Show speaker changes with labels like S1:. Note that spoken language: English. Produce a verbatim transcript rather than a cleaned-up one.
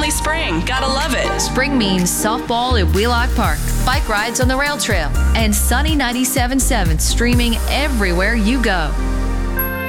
S1: only spring. Gotta love it.
S2: Spring means softball at Wheelock Park, bike rides on the rail trail, and Sunny ninety-seven point seven streaming everywhere you go.